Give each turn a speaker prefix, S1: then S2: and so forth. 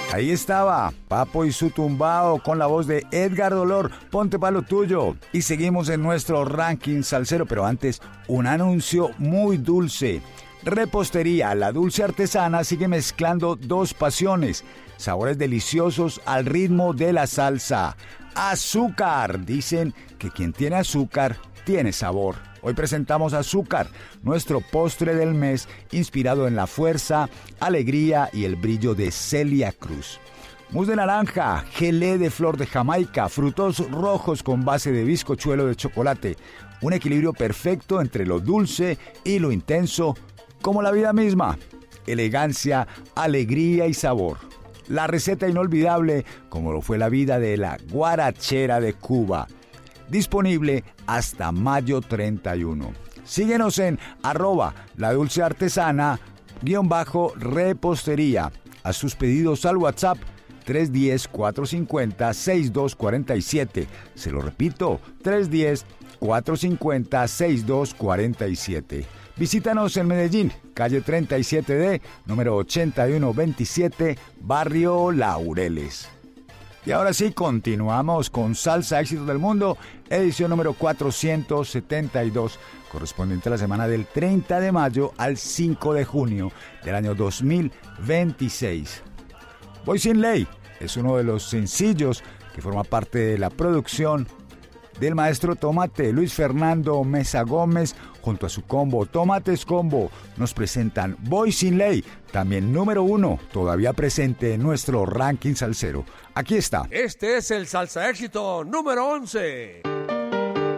S1: Ahí estaba, Papo y su tumbao con la voz de Edgar Dolor, ponte pa' lo tuyo. Y seguimos en nuestro ranking salsero, pero antes un anuncio muy dulce. Repostería La Dulce Artesana sigue mezclando dos pasiones, sabores deliciosos al ritmo de la salsa. Azúcar, dicen que quien tiene azúcar tiene sabor. Hoy presentamos Azúcar, nuestro postre del mes, inspirado en la fuerza, alegría y el brillo de Celia Cruz. Mousse de naranja, gelé de flor de Jamaica, frutos rojos con base de bizcochuelo de chocolate. Un equilibrio perfecto entre lo dulce y lo intenso, como la vida misma. Elegancia, alegría y sabor. La receta inolvidable, como lo fue la vida de la guarachera de Cuba. Disponible hasta mayo 31. Síguenos en @ladulceartesana_repostería. Haz sus pedidos al WhatsApp 310-450-6247. Se lo repito, 310-450-6247. Visítanos en Medellín, calle 37D, número 8127, barrio Laureles. Y ahora sí, continuamos con Salsa Éxitos del Mundo, edición número 472, correspondiente a la semana del 30 de mayo al 5 de junio del año 2026. Voy Sin Ley es uno de los sencillos que forma parte de la producción del maestro Tomate. Luis Fernando Mesa Gómez, junto a su combo Tomates Combo, nos presentan Voy Sin Ley, también número 1, todavía presente en nuestro ranking salsero. Aquí está.
S2: Este es el salsa éxito número 11.